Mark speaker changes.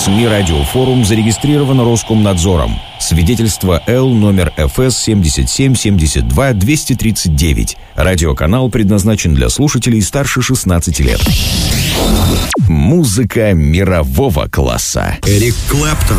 Speaker 1: СМИ «Радиофорум» зарегистрирован Роскомнадзором. Свидетельство Л номер ФС 77-72-239. Радиоканал предназначен для слушателей старше 16 лет. Музыка мирового класса.
Speaker 2: Эрик Клэптон.